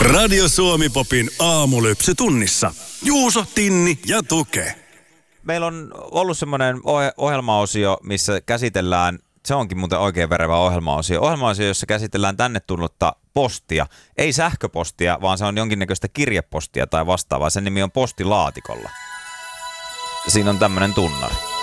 Radio Suomi-popin aamulypsy tunnissa. Juuso, Tinni ja Tuke. Meillä on ollut semmoinen ohjelmaosio, missä käsitellään, se onkin muuten oikein verevä ohjelmaosio, jossa käsitellään tänne tullutta postia. Ei sähköpostia, vaan se on jonkinnäköistä kirjepostia tai vastaavaa. Sen nimi on Postilaatikolla. Siinä on tämmöinen tunnari.